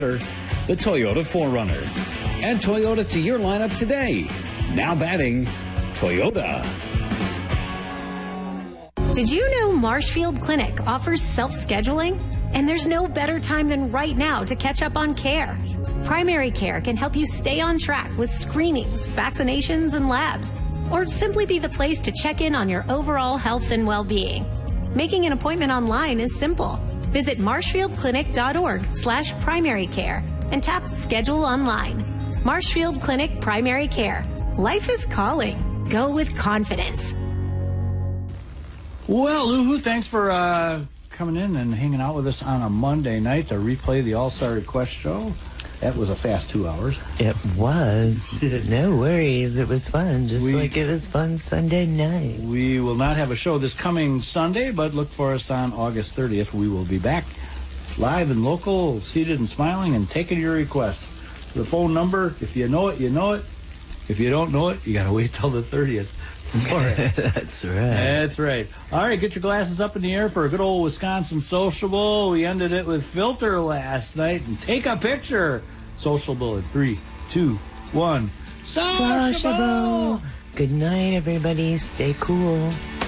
the Toyota 4Runner. Add Toyota to your lineup today. Now batting, Toyota. Did you know Marshfield Clinic offers self-scheduling? And there's no better time than right now to catch up on care. Primary Care can help you stay on track with screenings, vaccinations, and labs, or simply be the place to check in on your overall health and well-being. Making an appointment online is simple. Visit marshfieldclinic.org/primary care and tap Schedule Online. Marshfield Clinic Primary Care. Life is calling. Go with confidence. Well, Lou, thanks for coming in and hanging out with us on a Monday night to replay the All-Star Request Show. That was a fast 2 hours. It was. No worries. It was fun, just like it was fun Sunday night. We will not have a show this coming Sunday, but look for us on August 30th. We will be back live and local, seated and smiling, and taking your requests. The phone number, if you know it, you know it. If you don't know it, you got to wait till the 30th. That's right. That's right. All right, get your glasses up in the air for a good old Wisconsin sociable. We ended it with Filter last night. And take a picture. Sociable in 3, 2, 1. Sociable! Good night, everybody. Stay cool.